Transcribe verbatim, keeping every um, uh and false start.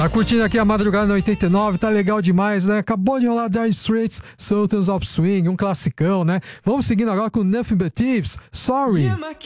Tá curtindo aqui a madrugada no oitenta e nove, tá legal demais, né? Acabou de rolar Dire Straits, Sultans of Swing, um classicão, né? Vamos seguindo agora com Nothing But Thieves, Sorry.